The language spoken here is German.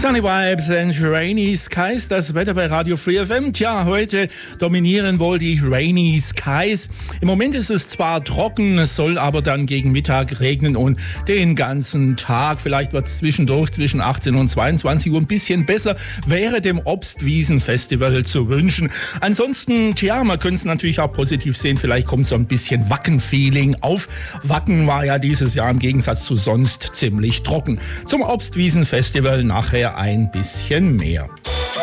Sunny Vibes and Rainy Skies, das Wetter bei Radio Free FM. Tja, heute dominieren wohl die Rainy Skies. Im Moment ist es zwar trocken, es soll aber dann gegen Mittag regnen und den ganzen Tag. Vielleicht wird es zwischendurch zwischen 18 und 22 Uhr ein bisschen besser. Wäre dem Obstwiesen-Festival zu wünschen. Ansonsten, tja, man könnte es natürlich auch positiv sehen. Vielleicht kommt so ein bisschen Wacken-Feeling auf. Wacken war ja dieses Jahr im Gegensatz zu sonst ziemlich trocken. Zum Obstwiesen-Festival nachher ein bisschen mehr.